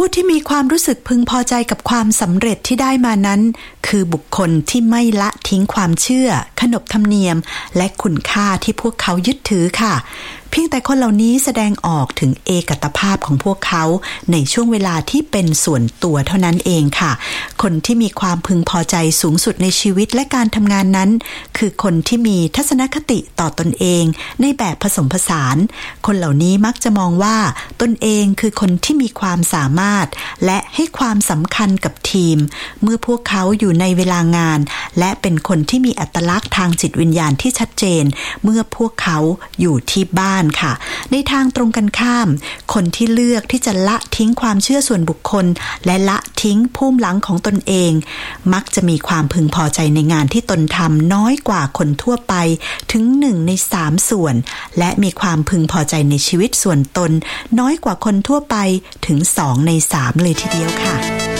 ผู้ที่มีความรู้สึกพึงพอใจกับความสำเร็จที่ได้มานั้นคือบุคคลที่ไม่ละทิ้งความเชื่อขนบธรรมเนียมและคุณค่าที่พวกเขายึดถือค่ะเพียงแต่คนเหล่านี้แสดงออกถึงเอกตภาพของพวกเขาในช่วงเวลาที่เป็นส่วนตัวเท่านั้นเองค่ะคนที่มีความพึงพอใจสูงสุดในชีวิตและการทำงานนั้นคือคนที่มีทัศนคติต่อตนเองในแบบผสมผสานคนเหล่านี้มักจะมองว่าตนเองคือคนที่มีความสามารถและให้ความสำคัญกับทีมเมื่อพวกเขาอยู่ในเวลางานและเป็นคนที่มีอัตลักษณ์ทางจิตวิญญาณที่ชัดเจนเมื่อพวกเขาอยู่ที่บ้านค่ะในทางตรงกันข้ามคนที่เลือกที่จะละทิ้งความเชื่อส่วนบุคคลและละทิ้งภูมิหลังของตนเองมักจะมีความพึงพอใจในงานที่ตนทำน้อยกว่าคนทั่วไปถึง1 ใน 3ส่วนและมีความพึงพอใจในชีวิตส่วนตนน้อยกว่าคนทั่วไปถึง2 ใน 3เลยทีเดียวค่ะ